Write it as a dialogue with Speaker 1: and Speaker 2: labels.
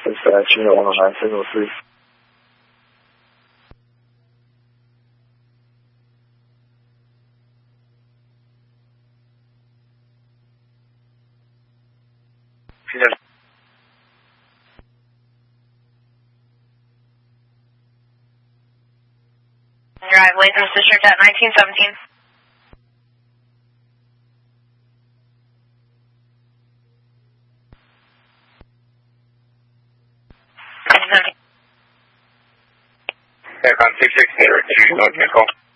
Speaker 1: Junior 109, signal 3.
Speaker 2: Drive Latham's District at 1917.
Speaker 3: Back on 660, North Nickel.